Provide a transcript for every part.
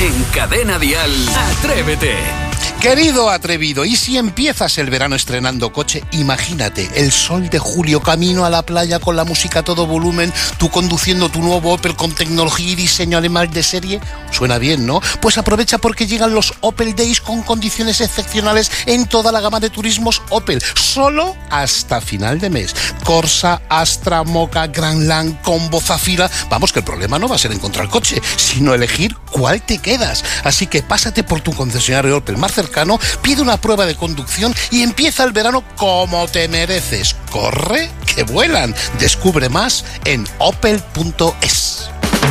En Cadena Dial, Atrévete. Querido atrevido, y si empiezas el verano estrenando coche, imagínate, el sol de julio, camino a la playa con la música a todo volumen, tú conduciendo tu nuevo Opel con tecnología y diseño alemán de serie. Suena bien, ¿no? Pues aprovecha porque llegan los Opel Days con condiciones excepcionales en toda la gama de turismos Opel, solo hasta final de mes. Corsa, Astra, Mocha, Grandland, Combo, Zafira. Vamos, que el problema no va a ser encontrar coche, sino elegir cuál te quedas. Así que pásate por tu concesionario Opel más cercano, pide una prueba de conducción y empieza el verano como te mereces. ¡Corre, que vuelan! Descubre más en opel.es.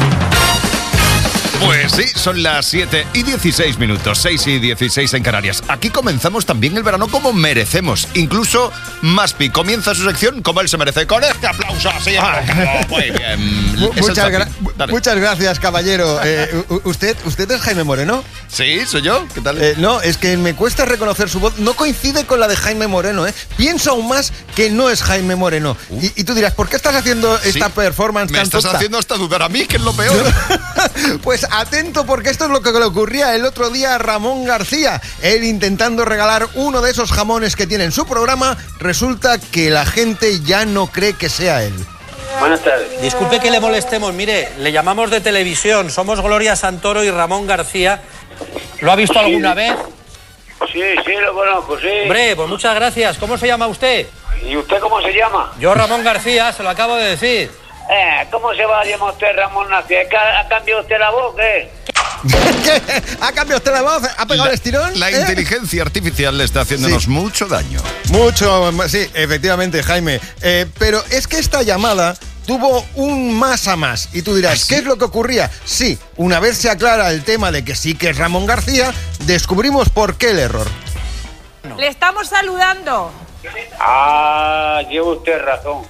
Pues sí, son las 7:16, 6:16 en Canarias. Aquí comenzamos también el verano como merecemos. Incluso Maspi comienza su sección como él se merece. Con este aplauso así. Muy bien. Muchas gracias, caballero. ¿Usted es Jaime Moreno? Sí, soy yo. ¿Qué tal? No, es que me cuesta reconocer su voz. No coincide con la de Jaime Moreno, ¿eh? Pienso aún más que no es Jaime Moreno. Y tú dirás, ¿por qué estás haciendo esta performance tan tonta? Me estás haciendo hasta dudar a mí, que es lo peor. Pues atento, porque esto es lo que le ocurría el otro día a Ramón García. Él intentando regalar uno de esos jamones que tiene en su programa, resulta que la gente ya no cree que sea él. Buenas tardes. Disculpe que le molestemos, mire, le llamamos de televisión, somos Gloria Santoro y Ramón García. ¿Lo ha visto alguna vez? Sí, lo conozco, sí. Hombre, pues muchas gracias. ¿Cómo se llama usted? ¿Y usted cómo se llama? Yo, Ramón García, se lo acabo de decir. ¿Cómo se va a llamar usted Ramón García? ¿Ha cambiado usted la voz, qué? ¿Qué? ¿Ha cambiado usted la voz? ¿Ha pegado el estirón? La inteligencia artificial le está haciéndonos mucho daño. Mucho, sí, efectivamente, Jaime. Pero es que esta llamada tuvo un más a más. Y tú dirás, ¿qué es lo que ocurría? Sí, una vez se aclara el tema de que sí que es Ramón García, descubrimos por qué el error. Le estamos saludando. Lleva usted razón.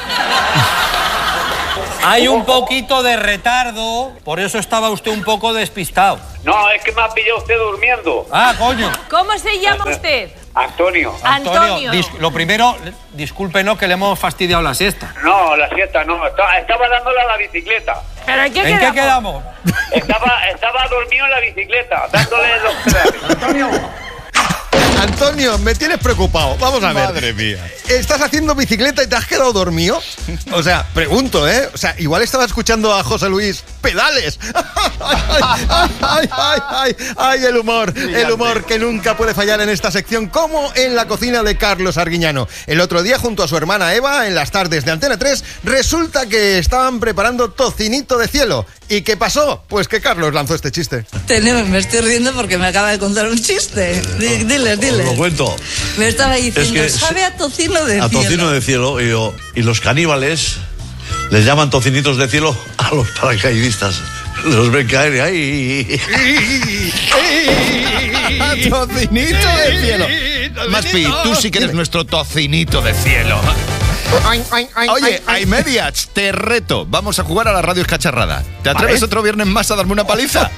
Hay un poquito de retardo, por eso estaba usted un poco despistado. No, es que me ha pillado usted durmiendo. Ah, coño. ¿Cómo se llama usted? Antonio. Lo primero, discúlpenos que le hemos fastidiado la siesta. No, la siesta no. Estaba dándole a la bicicleta. ¿Pero en qué quedamos? Estaba dormido en la bicicleta, dándole los pedales. Antonio, me tienes preocupado. Vamos a ver. Madre mía. ¿Estás haciendo bicicleta y te has quedado dormido? O sea, pregunto, ¿eh? O sea, igual estaba escuchando a José Luis. ¡Pedales! ¡Ay, el humor! El humor que nunca puede fallar en esta sección, como en la cocina de Carlos Arguiñano. El otro día, junto a su hermana Eva, en las tardes de Antena 3, resulta que estaban preparando tocinito de cielo. ¿Y qué pasó? Pues que Carlos lanzó este chiste. Me estoy riendo porque me acaba de contar un chiste. Diles. Os lo cuento. Me estaba diciendo, es que sabe a tocino de cielo. A tocino de cielo. Y los caníbales les llaman tocinitos de cielo a los paracaidistas. Los ven caer ahí. Tocinito de cielo. Maspi, tú sí que eres nuestro tocinito de cielo. Oye, Aimediach, te reto. Vamos a jugar a la radio escacharrada. ¿Te atreves otro viernes más a darme una paliza?